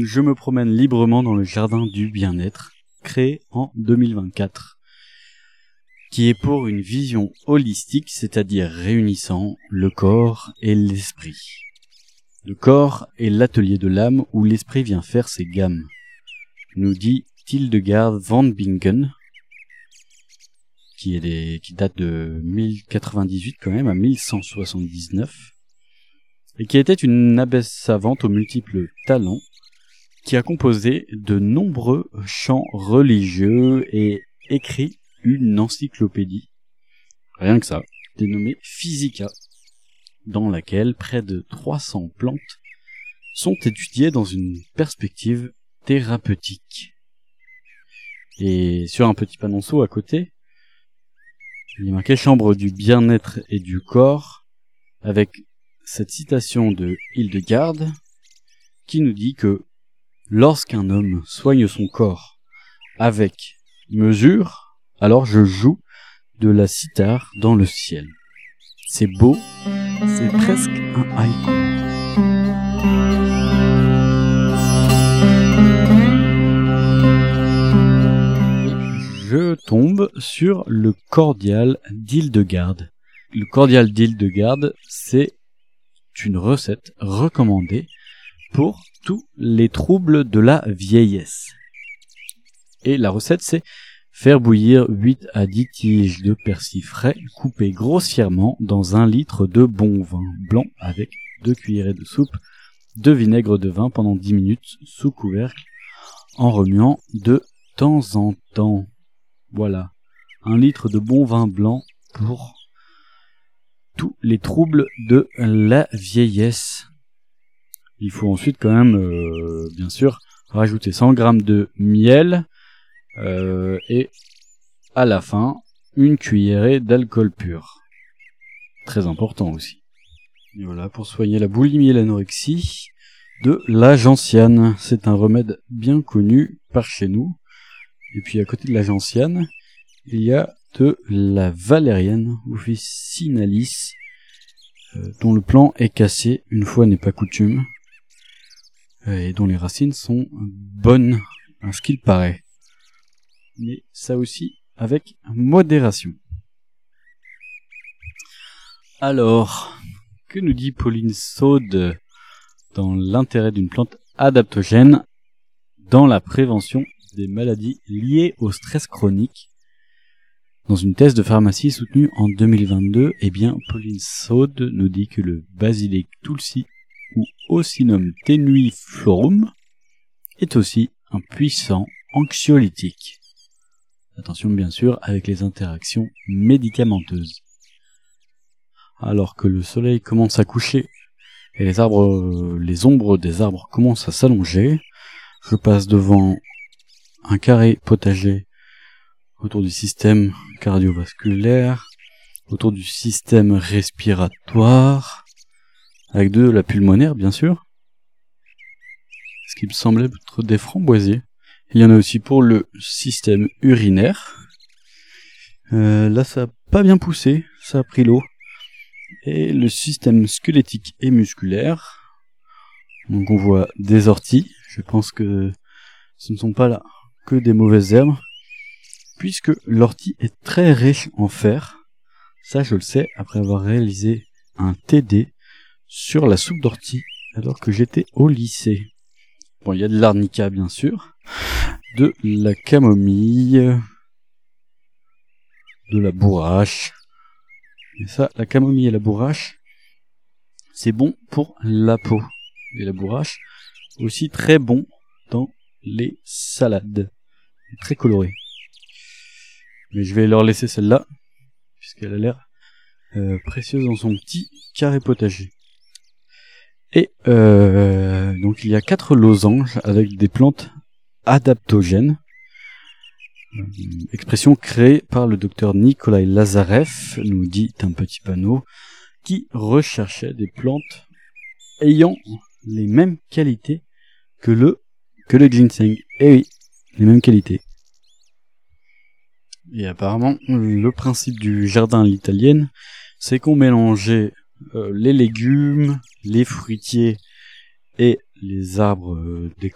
je me promène librement dans le jardin du bien-être, créé en 2024, qui est pour une vision holistique, c'est-à-dire réunissant le corps et l'esprit. Le corps est l'atelier de l'âme où l'esprit vient faire ses gammes, nous dit Hildegard van Bingen, qui date de 1098 quand même à 1179, et qui était une abbesse savante aux multiples talents, qui a composé de nombreux chants religieux et écrit une encyclopédie, rien que ça, dénommée Physica, dans laquelle près de 300 plantes sont étudiées dans une perspective thérapeutique. Et sur un petit panonceau à côté, il est marqué chambre du bien-être et du corps, avec cette citation de Hildegard qui nous dit que lorsqu'un homme soigne son corps avec mesure, alors je joue de la cithare dans le ciel. C'est beau, c'est presque un haïku. Je tombe sur le cordial d'Hildegard. Le cordial d'Hildegard, c'est une recette recommandée pour tous les troubles de la vieillesse. Et la recette, c'est faire bouillir 8 à 10 tiges de persil frais coupées grossièrement dans 1 litre de bon vin blanc avec 2 cuillerées de soupe de vinaigre de vin pendant 10 minutes sous couvercle en remuant de temps en temps. Voilà, 1 litre de bon vin blanc pour tous les troubles de la vieillesse. Il faut ensuite quand même, bien sûr, rajouter 100 g de miel et à la fin, 1 cuillerée d'alcool pur. Très important aussi. Et voilà, pour soigner la boulimie et l'anorexie, de la gentiane. C'est un remède bien connu par chez nous. Et puis à côté de la gentiane, il y a de la valériane officinalis, dont le plant est cassé, une fois n'est pas coutume, et dont les racines sont bonnes, à ce qu'il paraît. Mais ça aussi avec modération. Alors, que nous dit Pauline Saude dans l'intérêt d'une plante adaptogène dans la prévention des maladies liées au stress chronique? Dans une thèse de pharmacie soutenue en 2022, Pauline Saude nous dit que le basilic tulsi ou Ocynum tenuiflorum est aussi un puissant anxiolytique. Attention bien sûr avec les interactions médicamenteuses. Alors que le soleil commence à coucher et les ombres des arbres commencent à s'allonger, je passe devant un carré potager autour du système cardiovasculaire, autour du système respiratoire, avec de la pulmonaire bien sûr, ce qui me semblait être des framboisiers. Il y en a aussi pour le système urinaire. Là ça a pas bien poussé, ça a pris l'eau. Et le système squelettique et musculaire. Donc on voit des orties. Je pense que ce ne sont pas là que des mauvaises herbes, puisque l'ortie est très riche en fer. Ça je le sais après avoir réalisé un TD sur la soupe d'ortie alors que j'étais au lycée. Bon, il y a de l'arnica bien sûr, de la camomille, de la bourrache. Et ça, la camomille et la bourrache, c'est bon pour la peau. Et la bourrache, aussi très bon dans les salades. Très coloré. Mais je vais leur laisser celle-là, puisqu'elle a l'air précieuse dans son petit carré potager. Et donc il y a 4 losanges avec des plantes adaptogènes. Expression créée par le docteur Nikolai Lazarev, nous dit un petit panneau, qui recherchait des plantes ayant les mêmes qualités que le ginseng. Eh oui, les mêmes qualités. Et apparemment, le principe du jardin à l'italienne, c'est qu'on mélangeait les légumes, les fruitiers et les arbres